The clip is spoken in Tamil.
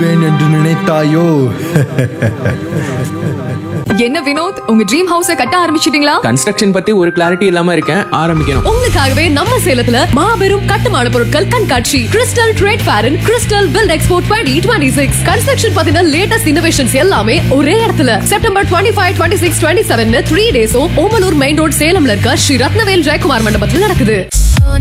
வாழ்வேன் என்று நினைத்தாயோ? என்ன வினோத், உங்க ட்ரீம் ஹவுஸ கட்ட ஆரம்பிச்சிட்டீங்களா? கன்ஸ்ட்ரக்ஷன் பத்தி ஒரு கிளாரிட்டி இல்லாம இருக்கேன், ஆரம்பிக்கணும். உங்களுக்காகவே நம்ம சேலத்துல மாபெரும் கட்டுமான பொருட்கள் கண்காட்சி கிறிஸ்டல் ட்ரேட் ஃபேர் இன் கிறிஸ்டல் பில்ட் எக்ஸ்போ 2026. கன்ஸ்ட்ரக்ஷன் பத்தின லேட்டஸ்ட் இன்னோவேஷன்ஸ் எல்லாமே ஒரே இடத்துல. செப்டம்பர் 25, 26, 27 3 டேஸும் ஓமலூர் மெயின் ரோட் சேலம்ல இருக்க ஸ்ரீ ரத்னவேல் ஜெயக்குமார் மண்டபத்தில் நடக்குது.